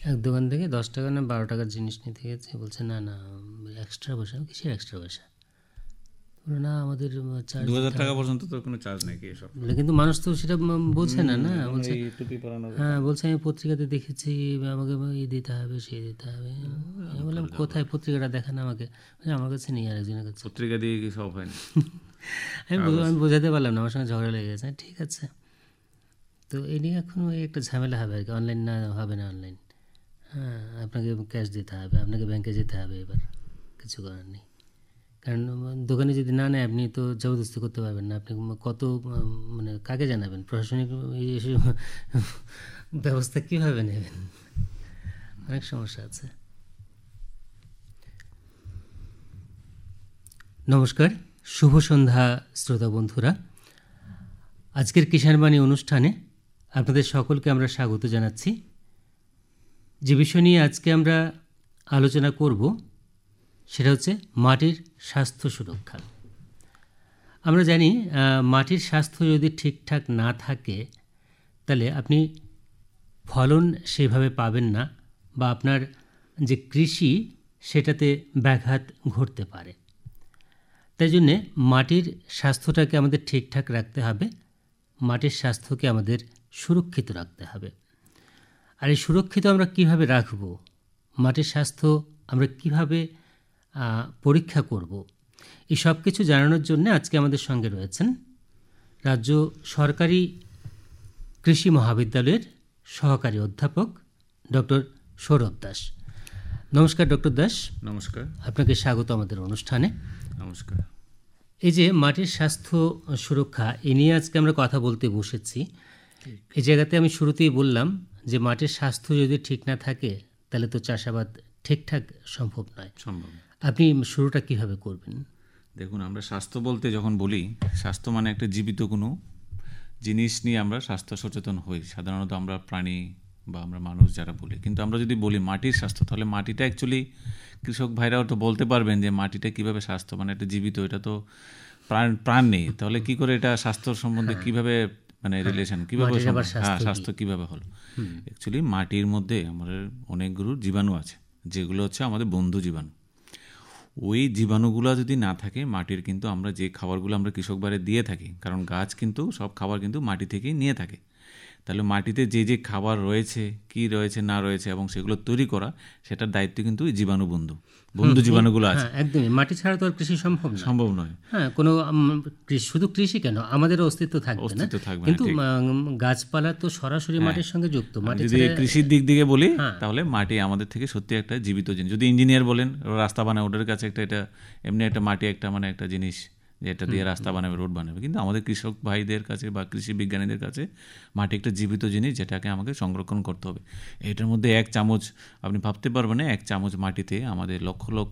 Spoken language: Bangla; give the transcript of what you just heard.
এক দোকান থেকে 10 টাকা না 12 টাকার জিনিস নিতে গেছে, বলছে না না এক্সট্রা পয়সা। কিসের এক্সট্রা পয়সা? না আমাদের চার্জ 2000 টাকা পর্যন্ত তো কোনো চার্জ নেই কি এসব। কিন্তু মানুষ তো সেটা বোঝে না। বলছে এই টুপি পরানো, হ্যাঁ, বলছে আমি পত্রিকাতে দেখেছি আমাকে দিতে হবে, সে দিতে হবে। আমি বললাম কোথায় পত্রিকাটা দেখান আমাকে। আমার কাছে নেই, আরেকজনের কাছে। পত্রিকা দিয়ে কি সব হয় না? আমি বোঝাতে পারলাম না, আমার সঙ্গে ঝগড়া লেগে গেছে। ঠিক আছে, তো এই নিয়ে এখন ওই একটা ঝামেলা হবে আর কি। অনলাইন না হবে না, অনলাইন। হ্যাঁ, আপনাকে ক্যাশ দিতে হবে, আপনাকে ব্যাংকে যেতে হবে। এবার কিছু করার নেই, কারণ দোকানে যদি না নেয় আপনি তো জবরদস্তি করতে পারবেন না। আপনি কত মানে কাকে জানাবেন? প্রশাসনিক ব্যবস্থা কীভাবে নেবেন? অনেক সমস্যা আছে। নমস্কার, শুভ সন্ধ্যা শ্রোতা বন্ধুরা। আজকের কিষাণবাণী অনুষ্ঠানে আপনাদের সকলকে আমরা স্বাগত জানাচ্ছি। যে বিষয় নিয়ে আজকে আমরা আলোচনা করব সেটা হচ্ছে মাটির স্বাস্থ্য সুরক্ষা। আমরা জানি মাটির স্বাস্থ্য যদি ঠিকঠাক না থাকে তাহলে আপনি ফলন সেভাবে পাবেন না, বা আপনার যে কৃষি সেটাতে ব্যাঘাত ঘটতে পারে। তাই জন্যে মাটির স্বাস্থ্যটাকে আমাদের ঠিকঠাক রাখতে হবে, মাটির স্বাস্থ্যকে আমাদের সুরক্ষিত রাখতে হবে। আর এই সুরক্ষিত আমরা কিভাবে রাখব, মাটির স্বাস্থ্য আমরা কিভাবে পরীক্ষা করব, এই সব কিছু জানানোর জন্য আজকে আমাদের সঙ্গে রয়েছেন রাজ্য সরকারি কৃষি মহাবিদ্যালয়ের সহকারী অধ্যাপক ডক্টর সৌরভ দাস। নমস্কার ডক্টর দাস। নমস্কার, আপনাকে স্বাগত আমাদের অনুষ্ঠানে। নমস্কার। এই যে মাটির স্বাস্থ্য সুরক্ষা, এ নিয়ে আজকে আমরা কথা বলতে বসেছি। এই জায়গাতে আমি শুরুতেই বললাম যে মাটির স্বাস্থ্য যদি ঠিক না থাকে তাহলে তো চাষাবাদ ঠিকঠাক সম্ভব নয়। আপনি শুরুটা কিভাবে করবেন? দেখুন, আমরা স্বাস্থ্য বলতে যখন বলি, স্বাস্থ্য মানে একটা জীবিত কোনো জিনিস নিয়ে আমরা স্বাস্থ্য সচেতন হই। সাধারণত আমরা প্রাণী বা আমরা মানুষ যারা বলি, কিন্তু আমরা যদি বলি মাটির স্বাস্থ্য, তাহলে মাটিটা অ্যাকচুয়ালি কৃষক ভাইরাও তো বলতে পারবেন যে মাটিটা কীভাবে স্বাস্থ্য, মানে একটা জীবিত, এটা তো প্রাণ নেই, তাহলে কি করে এটা স্বাস্থ্য সম্বন্ধে কীভাবে মানে রিলেশন কীভাবে, স্বাস্থ্য কীভাবে হলো? অ্যাকচুয়ালি মাটির মধ্যে আমাদের অনেকগুলো জীবাণু আছে, যেগুলো হচ্ছে আমাদের বন্ধু জীবাণু। ওই জীবাণুগুলো যদি না থাকে মাটির, কিন্তু আমরা যে খাবারগুলো আমরা কৃষক ভাইরে দিয়ে থাকি, কারণ গাছ কিন্তু সব খাবার কিন্তু মাটি থেকেই নিয়ে থাকে, তাহলে মাটিতে যে যে খাবার রয়েছে, কি রয়েছে না রয়েছে এবং সেগুলো তৈরি করা, সেটার দায়িত্ব কিন্তু জীবাণু বন্ধু জীবাণুগুলো আছে। একদমই, মাটি ছাড়া তো আর কৃষি সম্ভব নয়। হ্যাঁ, কোনো শুধু কৃষি কেন, আমাদের অস্তিত্ব থাকবে না। কিন্তু গাছপালা তো সরাসরি মাটির সঙ্গে যুক্ত। যদি কৃষির দিক থেকে বলি তাহলে মাটি আমাদের থেকে সত্যি একটা জীবিত জিনিস। যদি ইঞ্জিনিয়ার বলেন রাস্তা বানায়, ওদের কাছে একটা এটা এমনি একটা মাটি একটা মানে একটা জিনিস, যে এটা দিয়ে রাস্তা বানাবে, রোড বানাবে, কিন্তু আমাদের কৃষক ভাইদের কাছে বা কৃষি বিজ্ঞানীদের কাছে মাটি একটা জীবিত জিনিস, যেটাকে আমাকে সংরক্ষণ করতে হবে। এটার মধ্যে 1 চামচ, আপনি ভাবতে পারবেন না, 1 চামচ মাটিতে আমাদের লক্ষ লক্ষ